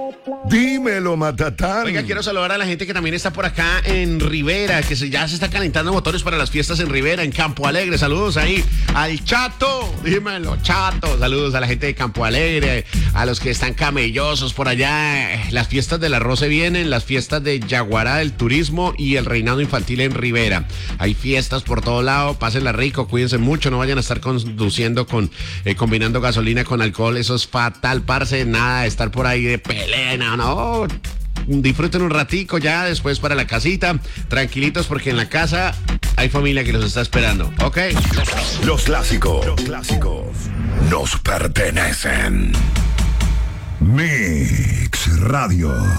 Dímelo, Matatán. Oiga, quiero saludar a la gente que también está por acá en Rivera, que ya se está calentando motores para las fiestas en Rivera, en Campo Alegre. Saludos ahí al Chato, dímelo, Chato. Saludos a la gente de Campo Alegre, a los que están camellosos por allá. Las fiestas del arroz se vienen, las fiestas de Yaguará, del turismo y el reinado infantil en Rivera. Hay fiestas por todo lado, pásenla rico, cuídense mucho, no vayan a estar conduciendo combinando gasolina con alcohol, eso es fatal, parce, nada de estar por ahí de pelea, no, disfruten un ratico ya, después para la casita, tranquilitos porque en la casa hay familia que los está esperando, ¿ok? Los clásicos nos pertenecen. Mix Radio.